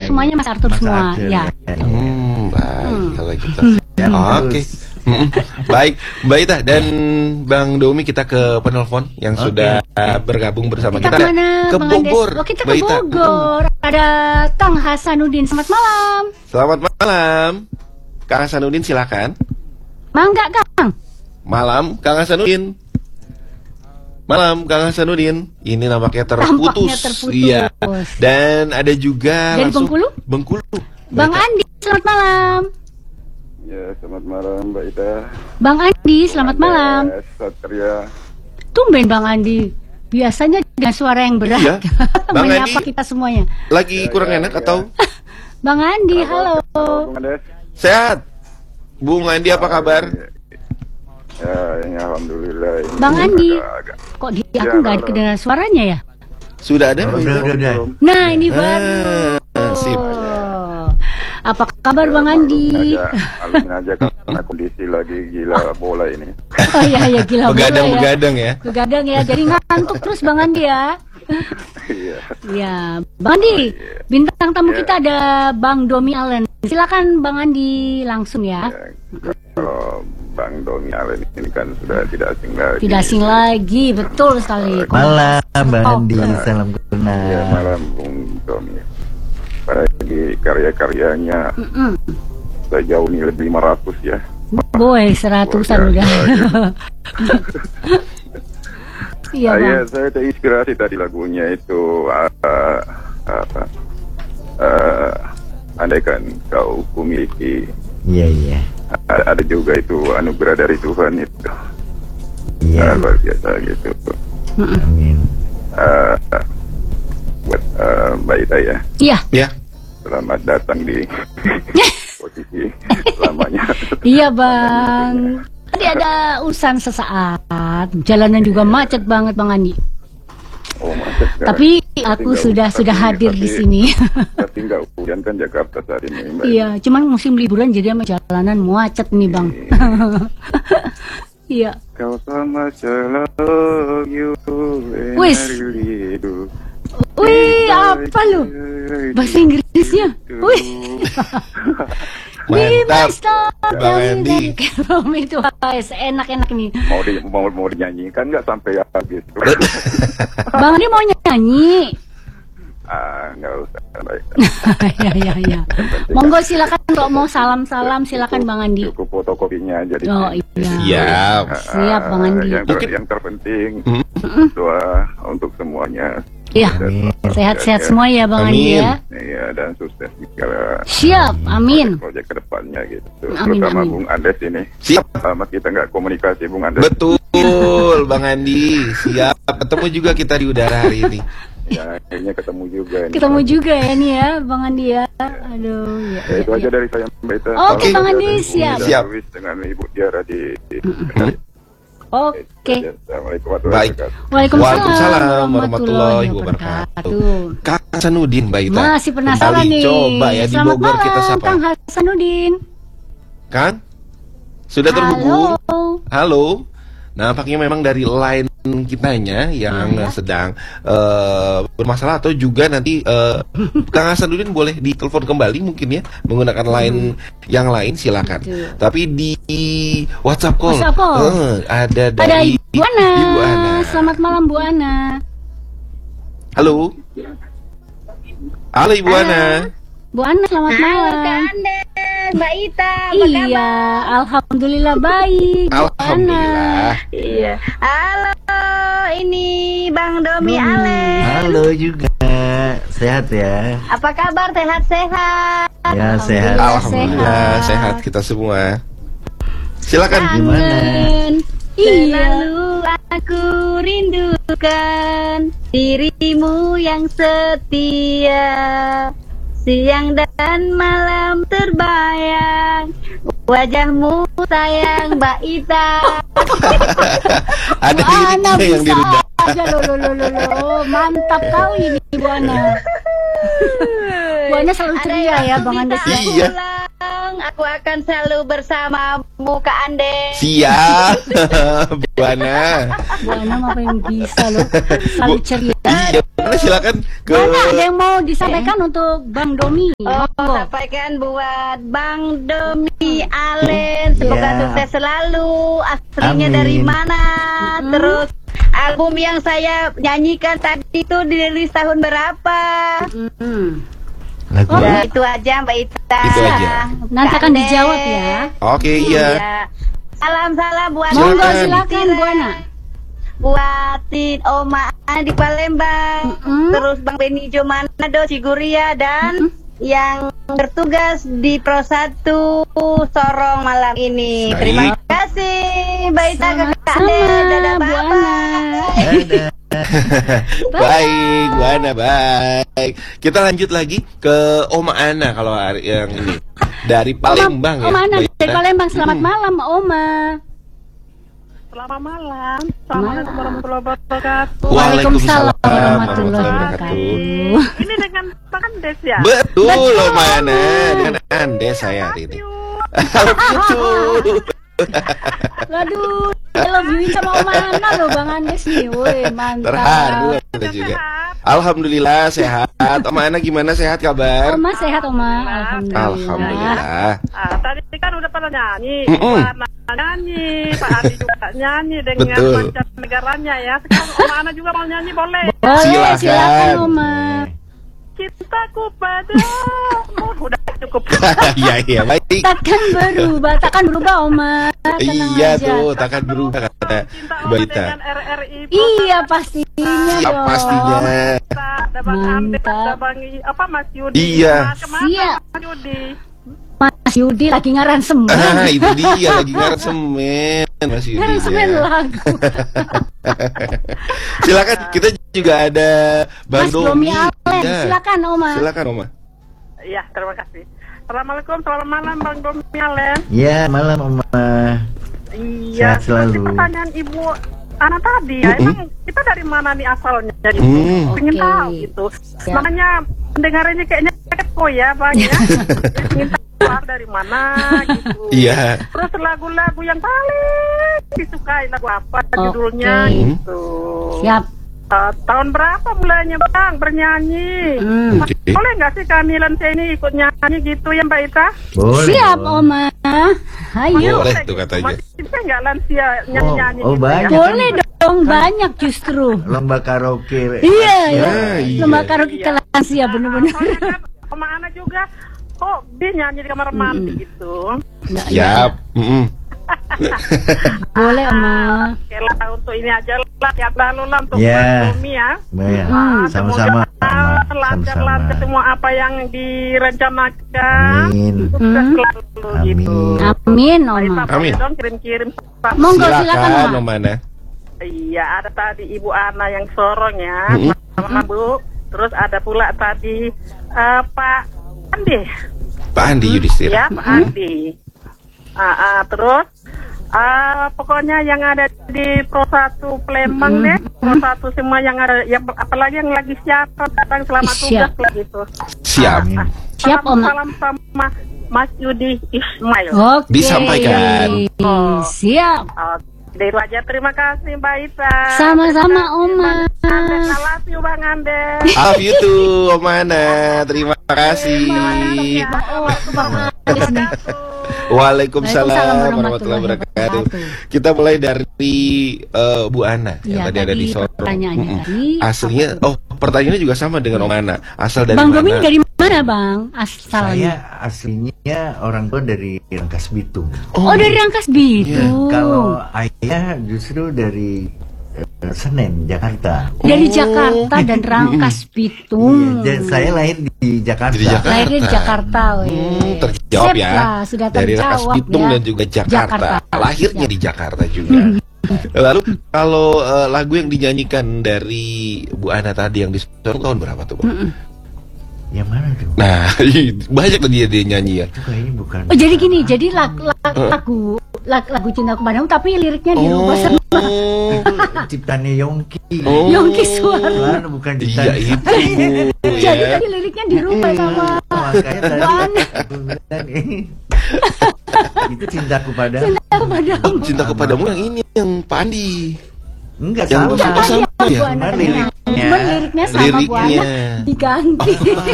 semuanya Mas Arthur semua. Ya. Baik kalau gitu. Oke. Baik, Mbak Ita dan Bang Domi, kita ke penelpon yang sudah bergabung bersama kita. Ke Bogor. Kita ke Bogor. Ada Kang Hasanuddin. Selamat malam. Selamat malam. Kang Hasanuddin silakan. Mangga Kang. Malam Kang Hasanuddin. Malam Kang Hasanuddin. Ini nampaknya terputus. Iya. Dan ada juga dari langsung Bengkulu. Mbak Bang Ita. Andi, selamat malam. Ya, selamat malam Mbak Ita. Bang Andi, selamat malam. Satria. Tumben Bang Andi. Biasanya dengan suara yang berat. Iya. Bang menyapa Andi kita semuanya. lagi kurang enak atau? Bang Andi, halo. Bung Andes. Sehat. Bung Andi apa kabar? Ya, ini alhamdulillah. Ini Bang Andi, agak. kok di aku nggak ada kedengaran suaranya ya? Sudah ada? Udah. Nah, ini baru. Sip. Apa kabar Bang Andi? Alamin aja karena kondisi lagi gila bola ini. Oh iya gila bola ya. Begadang ya. Begadang ya, jadi ngantuk terus Bang Andi ya. Iya. Ya, Bang Andi, bintang tamu kita ada Bang Domi Allen. Silakan Bang Andi langsung ya. Kalau Bang Domi Allen ini kan sudah tidak asing lagi. Tidak asing lagi, betul sekali. Malam Bang Andi, salam kenal. Ya, malam Bung Domi. Apalagi karya-karyanya sejauh ini lebih 500 ya. Boy, 100-an udah. Iya Bang. Saya terinspirasi tadi lagunya itu andaikan kau kumiliki. Iya. Ada juga itu anugerah dari Tuhan itu. Iya. Luar biasa gitu. Amin. Buat Mbak Ita ya. Iya. Ya. Selamat datang di posisi lamanya. Iya Bang. Tadi ada urusan sesaat. Jalanan juga macet banget Bang Andi. Oh, macet. Tapi aku sudah hadir di sini. Tapi nggak hujan kan Jakarta saat ini, Mbak. Iya, cuman musim liburan jadi sama jalanan macet nih Bang. Iya. Kau sama love you. Wis. Wih, apa lu? Bahasa Inggrisnya. Wih. Mantap, Bang Andi. Itu enak-enak nih. Mau dinyanyikan nggak sampai habis? Bang Andi mau nyanyi? Nggak usah. Baik. Ya. Monggo silakan kalau mau salam silakan Bang Andi. Cukup fotokopinya aja. Oh Siap. iya. Siap Bang Andi. Yang terpenting doa untuk semuanya. Iya. Sehat-sehat semua ya Bang Andi ya. Iya, dan sukses segala. Siap, amin. Proyek kedepannya gitu. Amin, Terutama amin. Bung Andes ini. Siap. Lama kita nggak komunikasi Bung Andes. Betul, Bang Andi. Siap. Ketemu juga kita di udara hari ini. Ya, akhirnya ketemu juga. Ketemu juga ya nih ya Bang Andi ya. Aduh. Ya, itu aja dari saya Mbak Ita. Oke, Bang Andi, siap. Siap. Dengan Ibu Tiara di Oke. Assalamualaikum warahmatullahi Baik. wabarakatuh. Waalaikumsalam warahmatullahi wabarakatuh. Kang Hasanuddin, Mbak Ita. Masih penasaran Kembali nih. coba ya di Selamat Bogor kita malam, sapa. Kang Hasanuddin. Kang? Sudah terhubung? Halo. Halo. Nampaknya memang dari line kitanya yang sedang bermasalah, atau juga nanti Kang Hasanuddin boleh ditelepon kembali mungkin ya, menggunakan line yang lain silakan. Tapi di WhatsApp call, ada dari Ibu Ana. Ibu Ana. Selamat malam Bu Ana. Halo. Halo Ibu Ana. Bu Ana selamat malam. Kak Andes, Mbak Ita, apa Iya, kabar? alhamdulillah baik. Bu Alhamdulillah. Ana. Iya. Halo, ini Bang Domi Allen. Halo juga. Sehat ya? Apa kabar? Sehat-sehat? Ya, sehat. Alhamdulillah sehat kita semua. Silakan. Gimana? Iya. Selalu aku rindukan dirimu yang setia. Siang dan malam terbayang wajahmu sayang Mbak Ita. Ada Bu Ana liriknya yang bisa direda. aja loh. Mantap kali ini Bu Ana. Bu Ana selalu ceria ya Bang Andes ya. Iya. Ulang aku akan selalu bersamamu Kak Ande. Siap, Bu Ana. Bu Ana apa yang bisa loh, selalu ceria. Iya, Bu Ana silakan ke. Bu Ana, ada yang mau disampaikan untuk Bang Domi? Oh, Monggo. sampaikan buat Bang Domi Allen, semoga Ya. sukses selalu. Aslinya Amin. dari mana? Terus album yang saya nyanyikan tadi itu dirilis tahun berapa? Lagu Ya, itu aja Mbak Ita. Itu aja. Nanti Kak akan Ande. dijawab ya. Oke, iya. Salam-salam buat Monggo Silakan. silakan Bu Ana. buatin Oma di Palembang, terus Bang Beni Jomanado Ciguria dan yang bertugas di Pro 1 Sorong malam ini. Baik. Terima kasih Mbak Ita, Kak Ande, Sama-sama, dadah Bu Ana. bye. Dadah. Baik, Bu Ana, baik. Kita lanjut lagi ke Oma Ana kalau hari yang ini. Dari Palembang ya. Oma Ana Bu dari Ina. Palembang. Selamat malam, Oma. Selamat malam. Assalamualaikum warahmatullahi wabarakatuh. Waalaikumsalam warahmatullahi wabarakatuh. Ini dengan Bang Andes ya? Betul, Oma Ana. Dengan Ande saya hari ini. Betul. Waduh, I love you sama Oma Ana loh Bang Andes nih. Woi, mantap. Terharu ada juga. Alhamdulillah sehat. Oma Ana gimana, sehat kabar? Oma sehat, Oma. Alhamdulillah. Alhamdulillah. Tadi kan udah pada nyanyi, Mm-mm. Pak Ana nyanyi, Pak Andi juga nyanyi dengan Betul. mancanegaranya ya. Sekarang Oma Ana juga mau nyanyi boleh? Boleh, Silakan. silakan Oma. Cintaku padamu. Udah cukup. Iya, iya, baik. Takkan berubah Oma. Tenang Iya aja. tuh, takkan berubah kata Cinta Mbak Oma Ita. dengan RRI. Iya pastinya Siap dong. pastinya. Ada Bang Andes, Mantap. ada Bang Mas Yudi. Iya. Kemana Siap. Mas Yudi? Mas Yudi lagi ngaransemen. Ah, itu dia lagi ngaransemen Mas Yudi. Ngaransemen ya. lagu. Silakan, kita juga ada Bang Mas Domi Domi. Allen. Ya. Silakan Oma. Silakan Oma. Iya, terima kasih. Assalamualaikum, selamat malam Bang Domi Allen. Ya, malam Oma. Iya, Sehat selalu. seperti pertanyaan Ibu Ana tadi ya, emang kita dari mana nih asalnya gitu? Pengen Oke. tahu gitu. Siap. Makanya pendengarannya kayaknya kepo ya Bang ya. Pengen tahu dari mana gitu. Iya. Terus lagu-lagu yang paling disukai lagu apa judulnya Oke. gitu. Siap. Tahun berapa mulainya Bang bernyanyi? Oke. Boleh nggak sih kami lansia ini ikut nyanyi gitu ya Mbak Ita? Boleh. Siap dong. Oma. Ayo. Boleh tuh katanya. Masih bisa nggak lansia nyanyi-nyanyi Oh, gitu banyak. ya? Boleh dong, banyak justru. Lomba karaoke. Iya, ya. iya. Lomba karaoke kelas ya bener-bener. Soalnya kan Oma Ana juga kok dia nyanyi di kamar mandi gitu. Siap. Boleh Oma. Oke lah untuk ini aja lah ya lalu lah untuk Ya. Mas Domi ya. Ya, Semoga sama-sama. Oma. lancar-lancar Sama-sama. semua apa yang direncanakan. Amin. Sukses selalu gitu. Amin Baik, Oma. Pak, Amin. boleh dong kirim-kirim. Pak. Monggo silakan Silakan Oma. Oma Ana. Iya, ada tadi Ibu Ana yang sorong ya, sama Bu. Terus ada pula tadi Pak Andi, Pak Andi Yudhistira. ya Pak Andi. Terus pokoknya yang ada di Pro 1 Palembang deh, Pro 1 semua yang ada, yang apalagi yang lagi siapa datang selamat Siap. tugas lah gitu. Siap. Amin. Siap Oma. Salam sama Mas Yudi Ismail. Oke. Disampaikan. Siap. Dari itu aja, terima kasih Mbak Ita. Sama-sama Oma. I love you Bang Ande. Love you too, Oma Ana. Terima kasih. Waalaikumsalam warahmatullahi wabarakatuh. Kita mulai dari Bu Ana yang Iya, tadi ada tadi di Sorong. pertanyaannya tadi. Aslinya, pertanyaannya juga sama dengan Om Ana. Asal dari Bang mana? Domi dari mana Bang? Asalnya. Saya aslinya orang tua dari Rangkas Bitung. Oh, dari Rangkas Bitung. Kalau ayah justru dari Senen, Jakarta. Dari Jakarta dan Rangkas Bitung. Iya, saya lahir di Jakarta. Di Jakarta. Lahirnya di Jakarta, Terjawab Sip ya. lah, sudah Dari Rangkas terjawab Bitung ya. dan juga Jakarta. Jakarta. Lahirnya di Jakarta juga. Lalu kalau lagu yang dinyanyikan dari Bu Ana tadi yang di Sorong tahun berapa tuh, Bang? Yang mana tuh? Nah, banyak tuh dia nyanyi ya. Itu kayaknya bukan. Oh, jadi gini, jadi lagu Cinta Kepadamu tapi liriknya dirubah sama Itu ciptaannya Yongki. Yongki Suara. Bukan, bukan Iya ciptaan. itu. Jadi ya. tadi liriknya dirubah sama Makanya Bu Ana. tadi Itu cintaku padamu. Cintaku padamu. Cintaku padamu yang ini, yang Pak Andi. Enggak Yang sama. Oh, sama Bu ya? Ana. Cuma liriknya. Cuman liriknya sama Bu Liriknya. Ana diganti.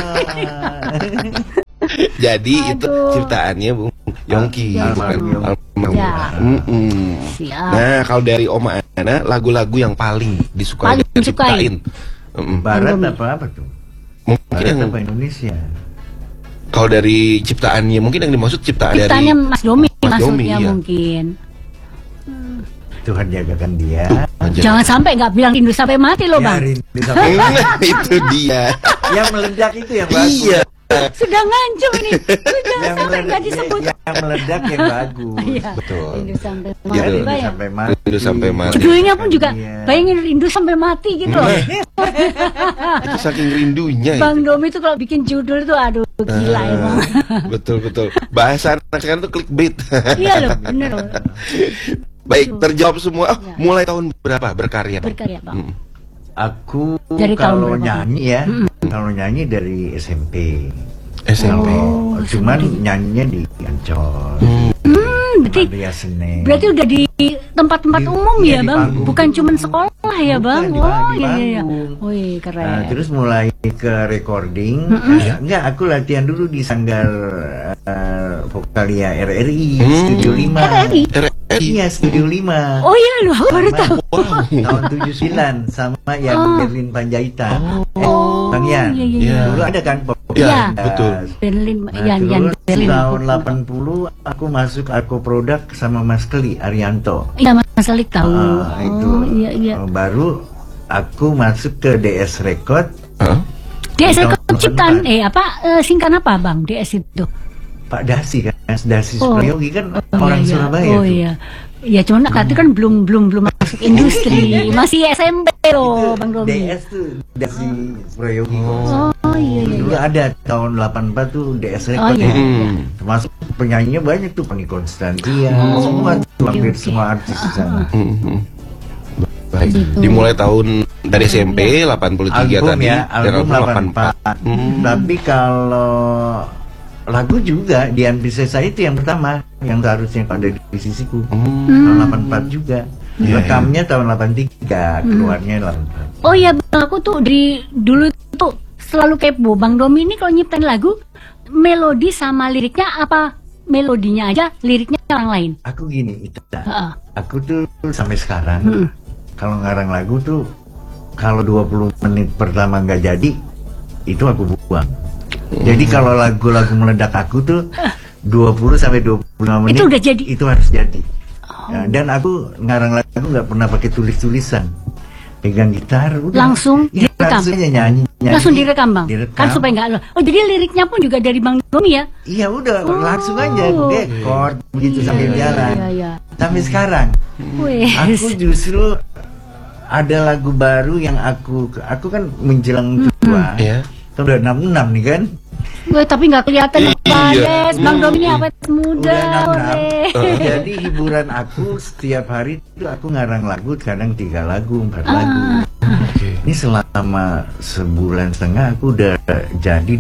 Jadi itu Aduh. ciptaannya Bung Yongki, Ya, bukan Yongki. almarhum. Ya. Siap. Nah, kalau dari Oma Ana, lagu-lagu yang paling disukai Paling dan disukai. ciptain. Barat apa tuh? Mungkin Barat yang apa Indonesia? kalau dari ciptaannya, mungkin yang dimaksud ciptaan Ciptanya dari Mas Domi Mas Domi, maksudnya iya. mungkin. Tuhan jagakan dia. Jangan sampai nggak bilang rindu sampai mati loh, Bang. Rindu sampai- Nah, itu dia. yang meledak itu yang bagus. Iya. Sudah ngancem ini. Sudah Yang sampai nggak meledak, disebut. yang meledak yang bagus. Iya. Betul. Rindu sampai Iya, mati, rindu Pak, ya. Sampai mati. Rindu sampai mati. Judulnya pun juga Iya. bayangin rindu sampai mati gitu loh. Itu saking rindunya Bang itu. Domi itu kalau bikin judul itu aduh gila emang. Betul. Bahasa anak sekarang tuh clickbait. Iya loh, bener loh. Baik, terjawab semua. Ya. Mulai tahun berapa berkarya, Bang? Berkarya, Bang. Mm. Aku Dari tahun kalau berapa? nyanyi ya, kalau nyanyi dari SMP. SMP. Oh, Cuman nyanyinya di Ancol, Berarti Maria Senen. berarti udah di tempat-tempat Di- umum iya, ya, di Bang? panggung. Bukan cuma sekolah ya, Bukan, Bang? di Oh, panggung. iya iya. Wih, keren. Nah, terus mulai ke recording. Enggak, aku latihan dulu di Sanggar Vokalia RRI, Studio 5. RRI? RRI. Iya, Studio 5. Oh iya loh, aku baru tahu. Tahun 79 sama yang Berlin Panjaitan. Oh, Bang Yan. iya iya. Iya. iya. Dulu ada kan Iya, Iya. betul. Berlin, Nah, Yan terus Berlin. tahun 80 aku masuk Arko Produk sama Mas Keli Arianto. Iya, Mas Alik tahu. Itu Oh, iya iya. baru aku masuk ke DS Record. Hah? DS tahun Ciptaan, 84. singkat apa, Bang? DS itu. Pak Dasi kan, Dasi Oh. Suprayogi kan Oh, orang iya, iya. Surabaya Oh tuh. iya. Ya cuman itu kan belum masuk industri, masih SMP loh, Bang Domi. DS tuh Dasi Suprayogi. Oh iya iya. Dulu ada tahun 84 tuh DS Oh Record iya. ya. Hmm. Termasuk penyanyinya banyak tuh, Pani Konstantia, semua tuh, hampir semua artis di sana. Baik. Gitu. Dimulai tahun dari SMP 83 Album tadi. ya, dan album 84. Tapi kalau lagu juga di Anpisesa itu yang pertama, yang seharusnya ada di sisiku. Tahun 84 juga. Rekamnya tahun 83, keluarnya 84. Oh iya, Bang, aku tuh dari dulu tuh selalu kepo. Bang Domi ini kalau nyiptain lagu, melodi sama liriknya apa? Melodinya aja, liriknya orang lain. Aku gini, itu. Heeh. Aku tuh sampai sekarang kalau ngarang lagu tuh kalau 20 menit pertama nggak jadi, itu aku buang. Jadi kalau lagu-lagu meledak aku tuh 20 sampai 25 menit Itu udah jadi? Itu harus jadi. Ya, dan aku ngarang lagu nggak pernah pakai tulis-tulisan. Pegang gitar udah. Langsung Iya, direkam? langsung aja nyanyi. Langsung direkam, Bang? Direkam. Kan supaya nggak. Oh jadi liriknya pun juga dari Bang Domi ya? Iya udah langsung aja Oh. dekor begitu sambil jalan. Iya iya. Sampai sekarang Wih. aku justru ada lagu baru yang aku kan menjelang tua. Iya. Kan udah 66 nih kan. Wih, tapi nggak kelihatan Iya. Bades. Bang Domi ini awet muda. Udah 66. weh. Jadi hiburan aku setiap hari itu aku ngarang lagu, kadang 3 lagu, 4 lagu. Ini selama sebulan setengah aku udah jadi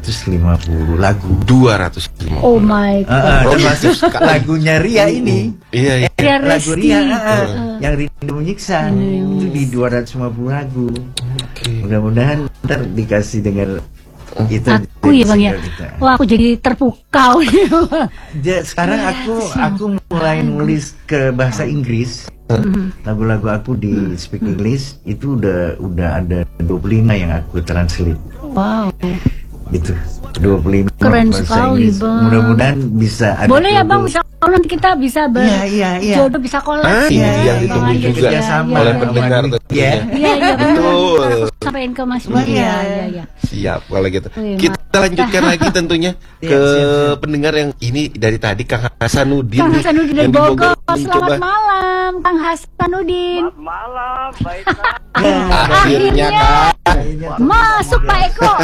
250 lagu. 250. Oh my God. Termasuk lagunya Ria ini. Iya, iya. Ria Lagu Resti. Ria yang Rindu Menyiksa itu di 250 lagu. Mudah-mudahan ntar dikasih dengar itu. Aku ya, Bang ya. Wah, aku jadi terpukau. Sekarang aku mulai nulis ke bahasa Inggris. Lagu-lagu aku di speak English itu udah ada 25 yang aku translate Wow. gitu. 25 Keren bahasa sekali, Inggris. Bang. Mudah-mudahan bisa ada Boleh ya, jodoh. Bang, bisa nanti kita bisa Iya. jodoh bisa collab. Ah, ini ya, yang Bang ditunggu Andi. juga Iya, sama iya, oleh iya. pendengar Ya. tentunya. Iya, iya, betul. Betul. Aku sampaikan ke Mas Budi. Iya, iya, iya. Siap kalau gitu. Wih, Kita lanjutkan lagi tentunya ke siap. pendengar yang ini dari tadi Kang Hasanuddin. Kang nih, Hasanuddin dari yang di Bogor. mencoba. Selamat malam, Kang Hasanuddin. Malam, baik. Akhirnya Kang. Masuk Pak Eko.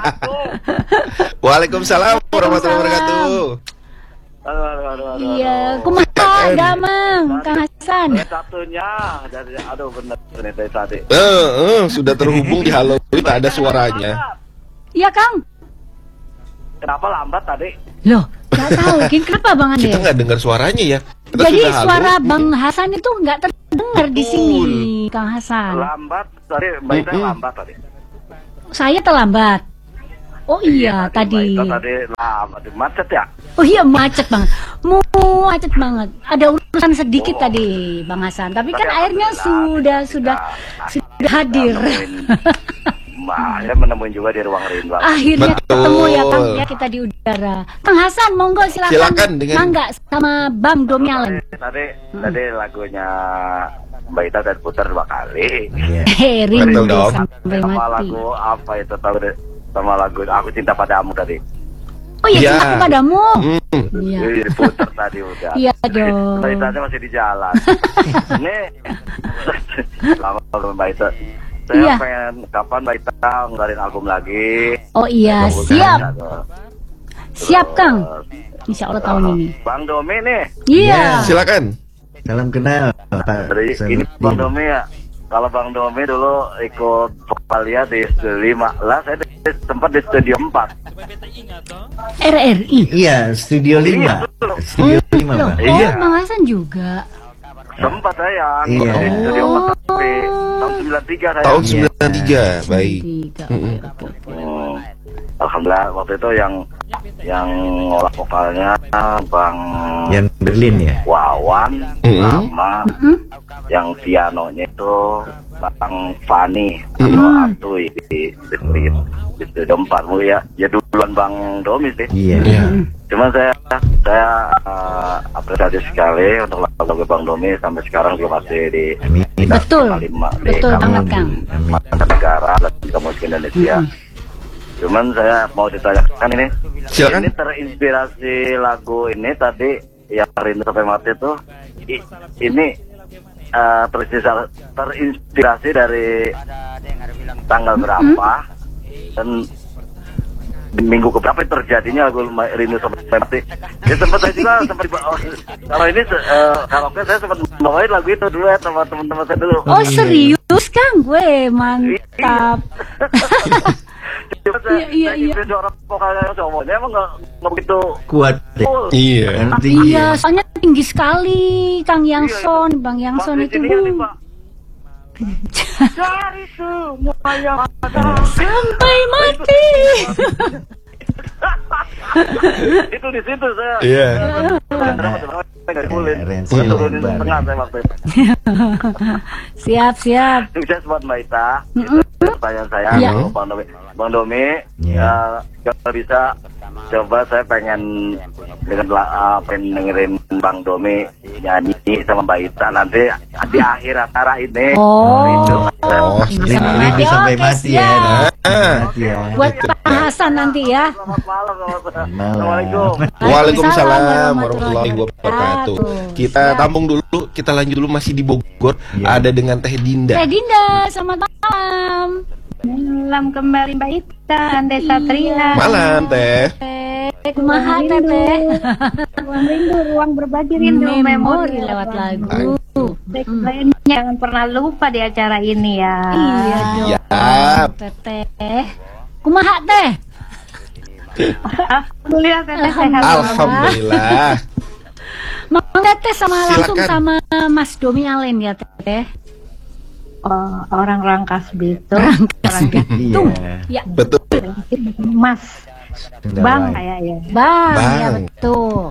Waalaikumsalam warahmatullahi wabarakatuh. Iya, kumaha damang, Kang Hasan. Satunya dari bener ini dari tadi. Sudah terhubung di Halo, tak ada suaranya. Iya, Kang. kenapa lambat tadi? Loh, nggak tahu. Kenapa Bang Ade? Kita nggak dengar suaranya ya. Kita Jadi sudah halo. suara Bang Hasan itu nggak terdengar di sini, Kang Hasan. Lambat tadi, Mbak Ita lambat tadi. Saya terlambat. Oh iya, tadi. Mbak Ita tadi lambat, macet ya? Oh iya, macet banget. Macet banget. Ada urusan sedikit tadi, Bang Hasan. Tapi kan airnya sudah hadir. Saya menemuin juga di ruang rindu. Akhirnya Betul. ketemu ya Kang ya, kita di udara. Kang Hasan, monggo silakan. Silakan dengan- Mangga sama Bang Domi Allen. Tadi lagunya Mbak Ita dan putar 2 kali. Iya. Rindu Betul dong. sampai Sama mati. lagu apa itu tahu deh? Sama lagu Aku Cinta Padamu tadi. Oh iya, Iya. cinta padamu. Hmm. Iya. Jadi diputar tadi udah. Iya dong. Mbak Ita masih di jalan. Ini lama belum Mbak Ita. Saya Iya. pengen kapan Mbak Ita ngeluarin album lagi. Oh iya, siap. Siap Kang. Insya Allah tahun ini. Bang Domi nih. Iya. Silakan. Salam kenal Pak Dari ini Bang Sanuddin. Domi ya. Kalau Bang Domi dulu ikut vokalia di Studio 5 lah, saya sempat di Studio 4. RRI. Iya, Studio 5. Studio 5, Loh, Pak. Iya. Bang Hasan juga. Sempat saya Iya. di Studio 4 tapi tahun 93 saya. Tahun Iya. 93. Baik. Tiga. Hmm. Alhamdulillah waktu itu yang ngolah vokalnya Bang Yang Berlin ya. Wawan sama Mm-mm. yang pianonya itu Bang Fani Mm-mm. atau Atuy di Studio 4 Bu ya. Ya duluan Bang Domi sih. Iya. Iya. Cuman saya apresiasi sekali untuk lagu Bang Domi sampai sekarang juga masih di Amin. Betul. Betul banget Kang. Amin. negara dan juga musik Indonesia. Cuman saya mau ditanyakan ini. Silakan. Ini terinspirasi lagu ini tadi yang Rindu Sampai Mati itu ini terinspirasi dari tanggal berapa dan di minggu keberapa terjadinya lagu Rindu Sampai Mati. Ya sempat saya juga sempat kalau ini karaoke saya sempat bawain lagu itu dulu ya sama teman-teman saya dulu. Oh serius Kang, gue mantap. Iya. Suara vokalnya cowoknya emang nggak begitu Kuat deh. full. Iya. Kan tinggi Iya, ya. soalnya tinggi sekali Kang Yangson, Bang Yangson Pas di itu. sini ya, nih, Pak. Dari semua yang ada. Sampai mati. Itu di situ saya. Iya. Nggak dipulin. Range Saya turunin lebar. setengah saya waktu itu. Siap. Sukses buat Mbak Ita. Itu pertanyaan saya. Iya. Bang Domi, Iya. kalau bisa coba saya pengen dengerin Bang Domi nyanyi sama Mbak Ita nanti di akhir acara ini. Oh. Rindu. Oh, Rindu sampai Oke, mati ya. siap. Mati ya. Buat Pak Hasan nanti ya. Selamat malam. Malam. Assalamualaikum. Waalaikumsalam warahmatullahi wabarakatuh. Kita tampung dulu, kita lanjut dulu masih di Bogor. Iya. Ada dengan Teh Dinda. Teh Dinda, selamat malam. Malam kembali Mbak Ita, Ande Satria. Malam Teh. Kumaha Teteh? Ruang rindu, ruang berbagi rindu, Memori lewat lagu. Lainnya jangan pernah lupa di acara ini ya. Iya dong. Siap. Teteh. Kumaha Teh? Alhamdulillah Teteh sehat. Alhamdulillah. Mau Teteh sama langsung Silakan. sama Mas Domi Allen ya Teteh. Oh, orang Rangkas Bitung. Rangkas Bitung. Iya. Ya, Betul. Mas, Sudah Bang baik. kayaknya. Bang, ya Bang. betul.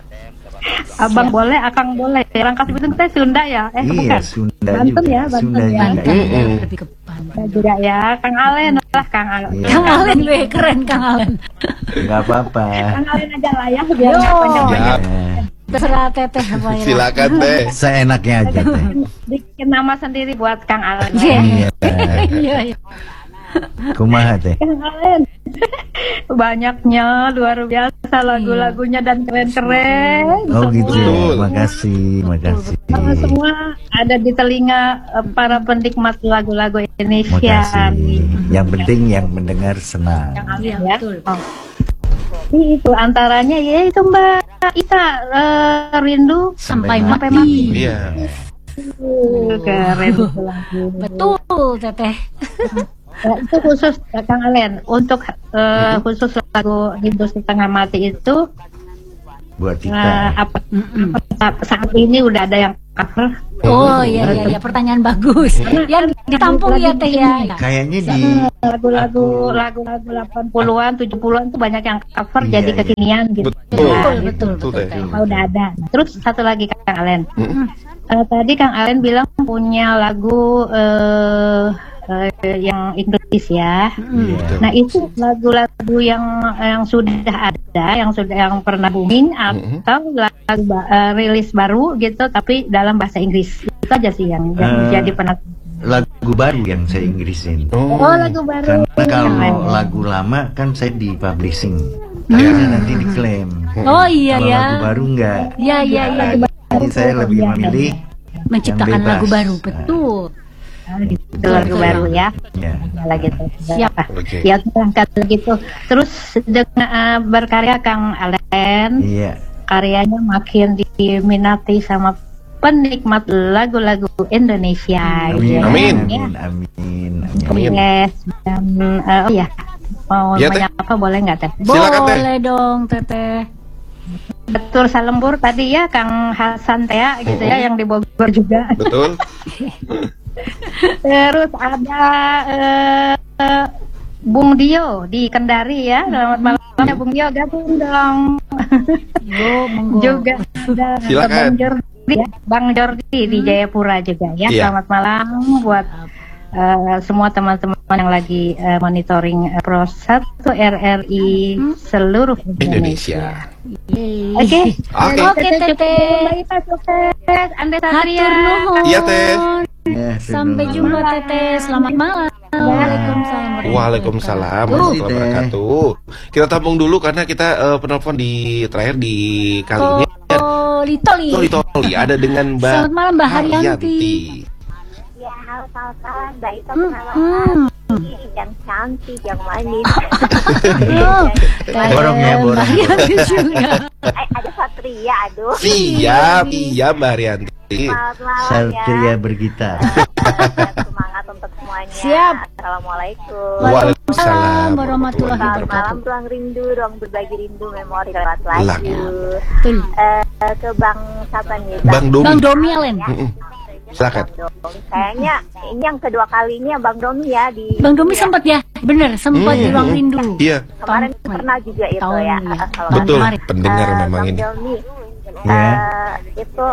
Abang boleh, Akang boleh. Rangkas Bitung teh Sunda ya? Iya, Bukan. Sunda Banten juga. ya, Banten Sunda ya. juga. Banten Mm-mm. lebih ke Banten. Ya, juga ya, Kang Alen lah Kang Alen. Iya. Kang Allen gue keren Kang Allen. Enggak apa-apa. Kang Alen aja lah ya, biar Yo. nggak panjang-panjang. Ya. Terserah Teteh apa ya. Silakan Teh. Seenaknya aja teh. Bikin nama sendiri buat Kang Alen. Iya. Iya. Iya, iya. Kumaha teh? Kang Alen. Banyaknya luar biasa lagu-lagunya dan keren-keren. Oh gitu. Betul. Makasih, makasih. Semua ada di telinga para penikmat lagu-lagu Indonesia. Makasih. Yang penting yang mendengar senang. Kang Alen ya. Oh. Itu antaranya ya itu Mbak Ita rindu Sampai Sampai mati. Iya. keren itu lagu. Betul Teteh. Ya, itu khusus Kang Alen untuk khusus lagu Rindu Setengah Mati itu buat kita. Saat ini udah ada yang cover. Oh iya, pertanyaan bagus. Yang ditampung ya Teh ya. Kayaknya di lagu-lagu 80-an, 70-an tuh banyak yang cover jadi kekinian gitu. Betul. Udah ada. Terus satu lagi Kang Alen. Tadi Kang Alen bilang punya lagu yang Inggris ya. Nah itu lagu-lagu yang sudah ada, yang pernah booming atau lagu rilis baru gitu, tapi dalam bahasa Inggris. Itu aja sih yang jadi penasaran. Lagu baru yang saya Inggrisin. Lagu baru. Karena kalau lagu lama kan saya di publishing, akhirnya nanti diklaim. Oh iya kalau ya. Lagu baru enggak. Iya. Jadi saya lebih memilih menciptakan lagu baru, betul. Itu lagu baru ya. Lagi gitu. Siap. Ya kalau gitu. Terus dengan berkarya Kang Alen, karyanya makin diminati sama penikmat lagu-lagu Indonesia. Amin. Yes. Dan mau menyapa boleh nggak Teh? Boleh dong Teteh. Betul Salembur tadi ya Kang Hasan Tea gitu ya, yang di Bogor juga. Betul. Terus ada Bung Dio di Kendari ya. Selamat malam ya Bung Dio, gabung dong. Juga ada Bang Jordi di Jayapura juga ya. Selamat malam buat semua teman-teman yang lagi monitoring Pro 1 RRI seluruh Indonesia. Oke, Teteh. Anda Satria. Iya Teh. Sampai jumpa Teteh. Selamat malam. Waalaikumsalam warahmatullahi wabarakatuh. Kita tampung dulu karena kita penelpon di terakhir di kali ini. Toli ada dengan Mbak. Selamat malam Mbak Haryanti. Ya, halo selamat malam Mbak Ita, perkenalkan yang cantik, yang manis. Borong ya, borong. Ada Satria, aduh. Siap, iya Mbak Haryanti. Selamat malam Satria bergitar. Semangat untuk semuanya. Siap. Assalamualaikum. Waalaikumsalam warahmatullahi Selamat wabarakatuh. malam, ruang rindu, ruang berbagi rindu, memori lewat lagu. Betul. Ke Bang siapa nih? Bang Domi Alen. Silakan. Kayaknya ini yang kedua kalinya Bang Domi ya di. Bang Domi sempat ya, bener sempat di ruang rindu. Iya. Kemarin pernah juga itu ya. Betul. Pendengar memang ini. Bang Domi, itu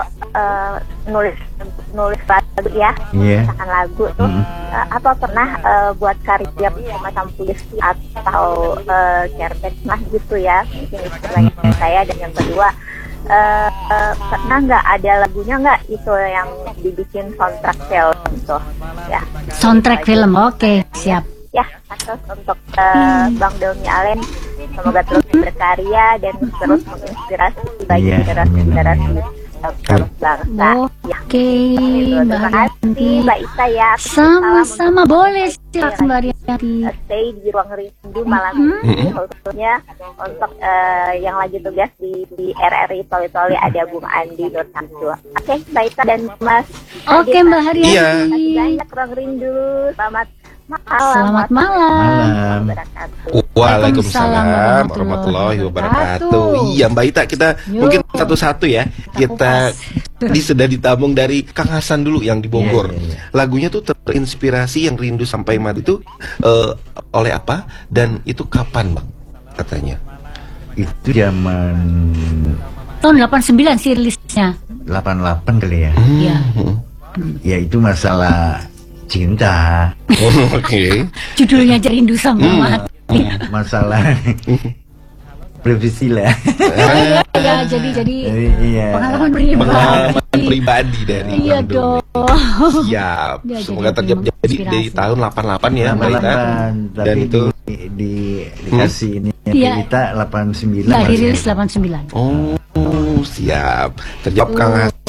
nulis lagu ya, misalkan lagu tuh apa pernah buat karya semacam puisi atau cerpen lah gitu ya, mungkin itu pertanyaan saya. Dan yang kedua, pernah nggak ada lagunya nggak itu yang dibikin soundtrack film gitu ya? Soundtrack film, oke, siap. Ya, terus untuk Bang Domi Alen, semoga terus berkarya dan terus menginspirasi bagi generasi bangsa. Oke, Mbak Haryanti, Mbak Ita ya. Sama-sama, boleh silakan Mbak Haryanti. Stay di ruang rindu malam ini, khususnya untuk yang lagi tugas di RRI Toli-Toli ada Bung Andi Nur Samsua. Oke, Mbak Ita dan Mas. Oke, Mbak Haryanti. Terima kasih banyak ruang rindu. Selamat malam. Waalaikumsalam warahmatullahi wabarakatuh. Iya Mbak Ita, kita mungkin satu-satu ya. Kita tadi sudah ditabung dari Kang Hasan dulu yang di Bogor. Lagunya tuh terinspirasi yang Rindu Sampai Mati itu oleh apa dan itu kapan Bang katanya? Itu zaman tahun 89 sih rilisnya. 88 kali ya. Iya. Ya itu masalah cinta. Oke. Judulnya aja Rindu Sampai Mati. Masalah privasi lah. Ya, jadi pengalaman pribadi dari Iya dong. Siap. Semoga terjadi di tahun 88 ya Mbak Ita. Dan tapi itu dikasih ini kita 89. Nah, dirilis 89. Oh, siap. Terjawab Kang Hasan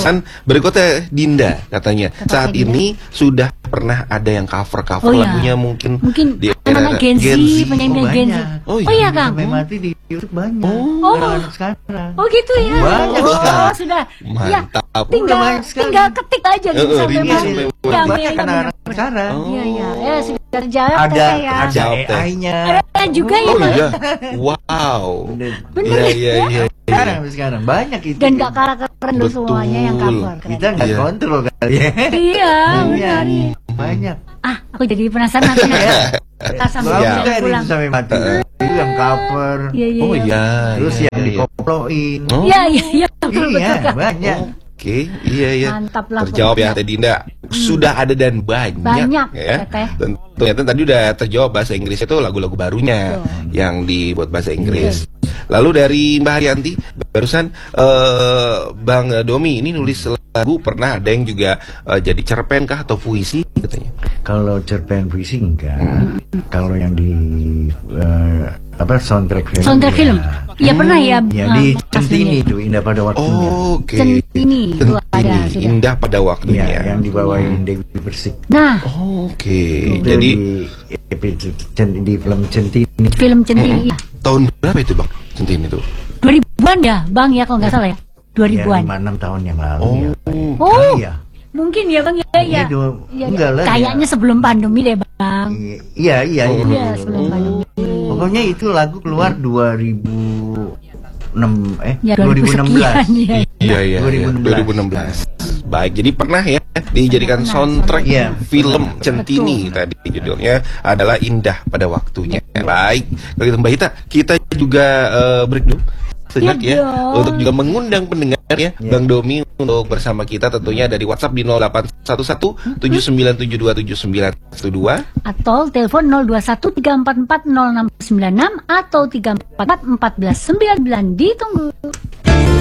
Barusan berikutnya Dinda katanya saat ini sudah pernah ada yang cover lagunya mungkin di anak Gen Z, penyanyi Gen Z. Oh iya Kang. Sampai mati di YouTube banyak. Anak sekarang. Oh gitu ya. Banyak sekarang. Sudah. Mantap. Ya, tinggal ketik aja gitu sampai mati. Banyak anak-anak sekarang. Iya iya. Ya sudah terjawab ada AI-nya. Ada juga ya. Oh iya. Wow. Bener. Iya. Sekarang banyak itu. Dan gak keren loh semuanya yang cover. Kita nggak kontrol kali ya. Iya, benar. Banyak. Aku jadi penasaran nanti ya. Pulang sampai mati. Itu yang cover. Oh iya. Terus yang dikoploin. Iya. Iya, banyak. Oke, iya. Mantap lah. Terjawab ya Teh Dinda. Sudah ada dan banyak ya. Ternyata tadi udah terjawab bahasa Inggris itu lagu-lagu barunya yang dibuat bahasa Inggris. Lalu dari Mbak Haryanti barusan Bang Domi ini nulis lagu, pernah ada yang juga jadi cerpen kah atau puisi katanya? Kalau cerpen puisi enggak. Kalau yang di soundtrack film. Soundtrack film. Iya pernah ya. Ya di Centini itu Indah Pada Waktunya. Oke. Centini itu ada sudah. Indah Pada Waktunya. Ya, yang dibawain Dewi Persik. Nah. Oke. Jadi di film Centini. Film Centini. Tahun berapa itu Bang? Centini itu? 2000-an ya, Bang ya kalau nggak salah ya. 2000-an. Ya, 5-6 tahun yang lalu ya. Iya. Mungkin ya Bang ya. Enggak lah. Kayaknya sebelum pandemi deh Bang. Iya. Iya, sebelum pandemi. Pokoknya itu lagu keluar 2016. Iya. 2016. Baik, jadi pernah ya dijadikan soundtrack film Centini tadi judulnya adalah Indah Pada Waktunya. Baik, kalau gitu Mbak Hita, kita juga break dulu sejenak ya untuk juga mengundang pendengar ya Bang Domi untuk bersama kita tentunya dari WhatsApp di 0811 79727912 atau telepon 0213440696 atau 3441419. Ditunggu.